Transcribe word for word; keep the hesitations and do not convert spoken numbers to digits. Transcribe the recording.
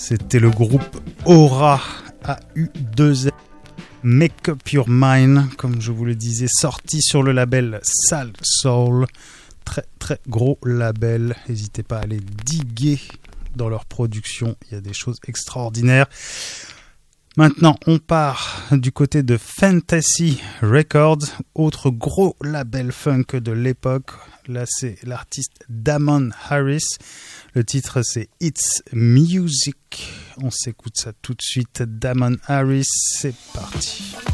C'était le groupe Aura, A U deux R, Make Up Your Mind, comme je vous le disais, sorti sur le label Sal Soul. Très très gros label, n'hésitez pas à aller diguer dans leur production, il y a des choses extraordinaires. Maintenant, on part du côté de Fantasy Records, autre gros label funk de l'époque. Là, c'est l'artiste Damon Harris. Le titre, c'est It's Music. On s'écoute ça tout de suite. Damon Harris, c'est parti.